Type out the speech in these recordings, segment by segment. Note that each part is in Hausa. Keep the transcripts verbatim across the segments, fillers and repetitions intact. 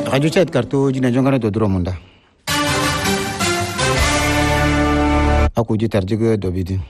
Radio Chat kartu jina jongana do dromunda. Aku jitar juga do bidi.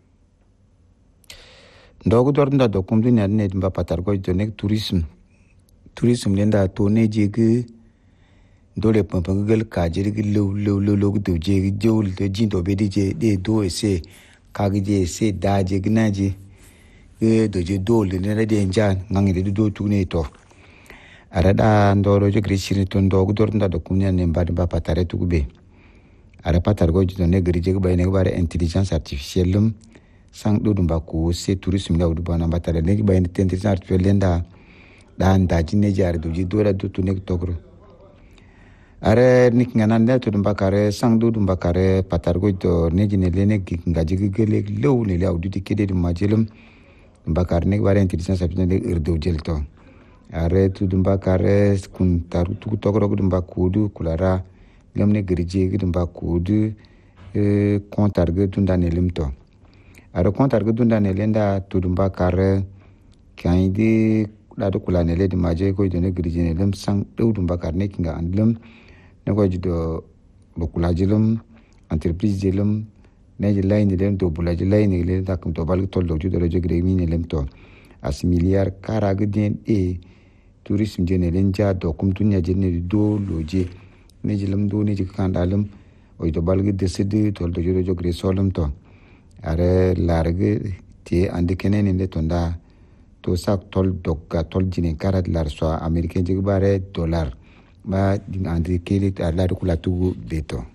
Ndogu dornda do kumdu ne ne dimba patar go do nek tourisme. Tourisme lenda to ne jege dole pampangel ka jege lo lo lo lo do jege jol de jindo bedi je de do ese kagje se da je gnaje e do je dole ne de njan ngangi de do tune to. Arada ndoro je grishini to ndogu dornda do kumnya ne mbadi ba patare tugube. Ara patar go do ne grije ba ne bare intelligence artificielle sang do dum ba ko se tourisme la do bana batare ne ba intelligence artificielle lenda dan da jinne jar do ji do la do tune togro. Are nik nganan da to dum ba kare sang do dum ba kare patar go do ne jine le ne ngaji gele lew ne le awdu tikede dum majelum ba kare ne bare intelligence artificielle irdo jelto. Are tu dum ba kare kun taru tu togro dum ba kudu kulara lemne grije dum ba kudu e kontar ge tunda ne limto. Are kontar ge tunda ne lenda tu dum ba kare kaindi la do kula ne le de maje ko de ne grije ne lim sang do dum ba kare ne kinga andlum ne ko jido bo kula jilum entreprise jilum ne je line de do bula je line le da kum to bal tol do judo je gre mi ne limto asimiliar kara ge den e tourisme je ne lenja do kum dunya je ne do loje ne jilam do ne jik kandalum o to balgi desidi tol do jodo jogre solum to are large te andi kenen inde tonda to sak tol dokka tol jine karat lar so americain jik bare dollar ba ding andi kele ar la kula tugu beto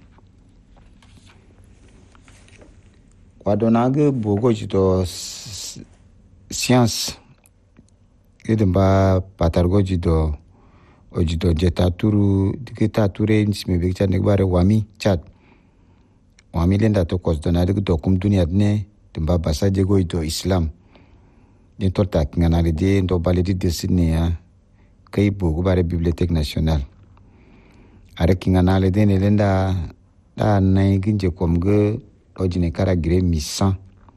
kwadonage bogo jito science edemba patargo jito ojido jeta turu diketa ture nsime bekcha nekbare wami chat wami lenda to kosdona de do kum dunia ne timba basa jego ito islam den tolta ngana le de ndo baledi de sinia kay bogo bare bibliothèque nationale are kingana le de ne lenda da nay ginje kom ge ojine kara gre misan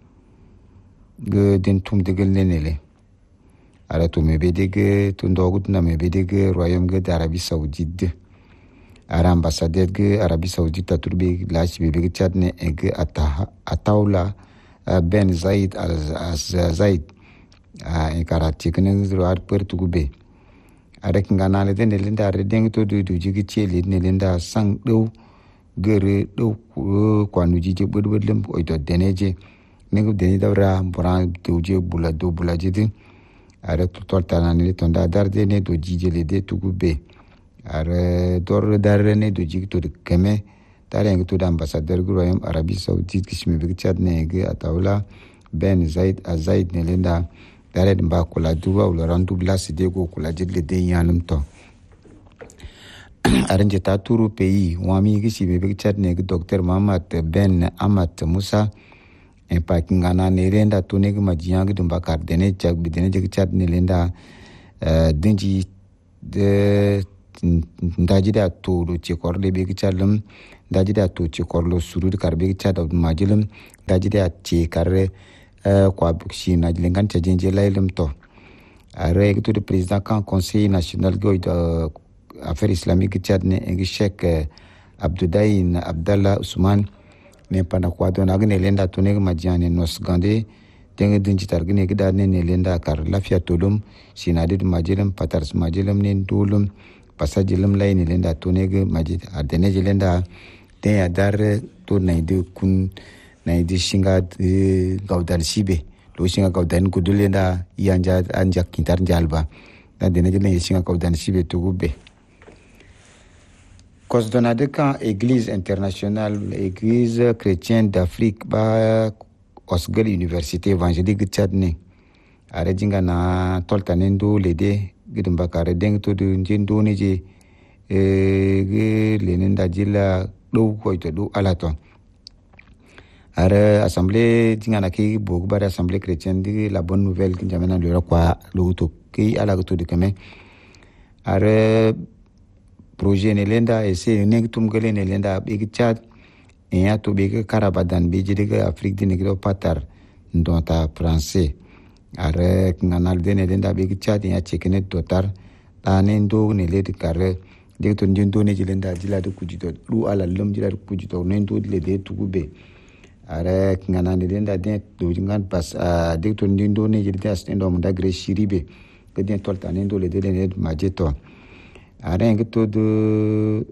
ge den tum de gelnele ara to mebedege to ndogut na mebedege royaume ge d'Arabie Saoudite ara ambassadeur ge Arabie Saoudite turbe laach bebe Tchad ne ge ata ataula Ben Zayed al Zayed a en karati kene roar per tugube ara kingana le den lenda re deng to du du jigi chele ne lenda sang do gere do kwanu jije bodbodlem oito deneje ne go deni dawra boran doje bula do bula jidi are tutol tanani tonda darde ne do jijele de tugube are dor darre ne do jigto de keme tare ngi to ambassadeur gu royaume Arabie Saoudite kishme be Tchad ne ge atawla Ben Zayed Azaid ne lenda dare mba kula duwa ulorandu blasi de go kula jidle de yanum to aranje ta turu pays wami kishme be Tchad ne ge docteur Mohamed Ben Amat Musa en pakingana ne renda to ne ma jiang dum bakar dene jak bi dene jak chat ne lenda denji de ndaji da to do ci korle be ki chalum ndaji da to ci korlo surud karbe ki chat ma jilum ndaji da ci karre kwa bukshi na jilengan ta jenje lailum to are ki to le président kan conseil national go de affaires islamiques chat ne ngi Sheikh Abdoulaye Abdallah Ousmane ne pana kwa do na gne lenda to ne ma jane nos gande tenge dinji targne gida ne ne lenda kar lafia tolum sinade ma jelem patar ma jelem ne dolum pasajelem lay ne lenda to ne ma je adene jelenda te ya dar to na de kun na de singa gaudan sibe lo singa gaudan ko dolenda yanja anja kintar jalba da dene jele singa gaudan sibe to gube Kosdonade kan Église internationale, Église chrétienne d'Afrique, ba Osgel Université évangélique Tchad ne. Are jinga na toltanendo lede gidum bakare deng to de njendo ne je e ge lenenda jila do ko to do alato. Are assemblée jinga na ki bogu ba assemblée chrétienne de la bonne nouvelle ki jamana le kwa lo to ki ala to de kame. Are projet ne lenda ese ne tum gele ne lenda big chat en ya to big karabadan be jide ga Afrique de negro patar ndonta français are nganal de ne lenda big chat ya chekene dotar ta ne ndo ne le de kare de to ndindo ne jilenda jila de kujito lu ala lum jila de kujito nendo le de tugube are ngana ne denda de to ngan pas de to ndindo ne jilenda stendo munda gre shiribe ke de tolta nendo le de ne majeto are ngito de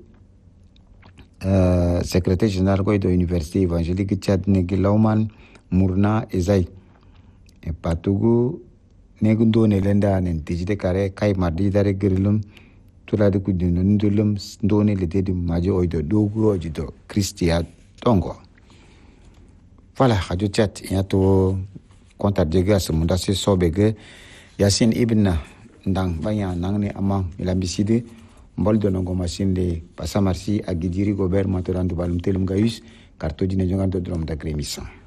Uh, secrétaire général de l'université évangélique Tchad Negilauman Mourna Ezai e patugu negundo ne lenda ne tijide kare kai mardi dare girilum tula de kudino ndulum ndone le de majo oido dogo ojido Christia Tongo. Voilà, Radio Tchad et to konta dega se munda se sobege Yasin Ibn ndang banya nangne amang ilambiside mbol dono go machine de pasamarsi agidiri gobert matorandu balum telum gayus karto dine jonganto drom da kremisa.